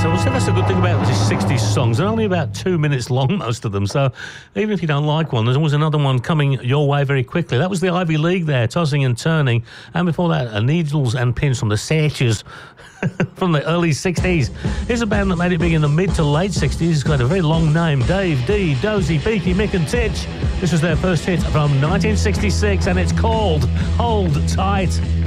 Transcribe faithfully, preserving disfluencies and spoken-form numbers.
So, so that's the good thing about these sixties songs. They're only about two minutes long, most of them. So even if you don't like one, there's always another one coming your way very quickly. That was the Ivy League there, Tossing and Turning. And before that, uh, Needles and Pins from the Searchers from the early sixties. Here's a band that made it big in the mid to late sixties. It's got a very long name. Dave, Dee, Dozy, Beaky, Mick and Titch. This was their first hit from nineteen sixty-six, and it's called Hold Tight.